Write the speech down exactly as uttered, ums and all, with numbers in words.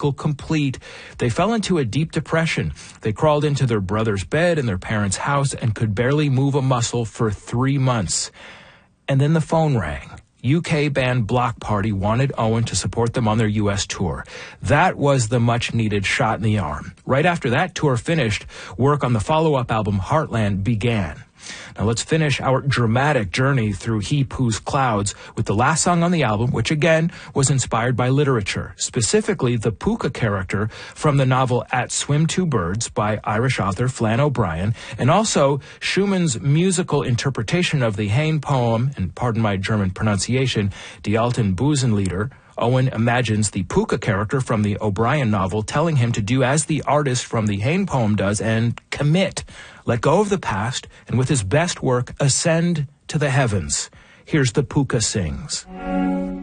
musical complete, they fell into a deep depression. They crawled into their brother's bed in their parents' house and could barely move a muscle for three months. And then the phone rang. U K band Bloc Party wanted Owen to support them on their U S tour. That was the much-needed shot in the arm. Right after that tour finished, work on the follow-up album Heartland began. Now let's finish our dramatic journey through He Pooh's Clouds with the last song on the album, which again was inspired by literature, specifically the Pooka character from the novel At Swim Two Birds by Irish author Flann O'Brien, and also Schumann's musical interpretation of the Heine poem, and pardon my German pronunciation, Die alten Busenlieder. Owen imagines the Pooka character from the O'Brien novel telling him to do as the artist from the Heine poem does and commit, let go of the past, and with his best work, ascend to the heavens. Here's the Pooka Sings.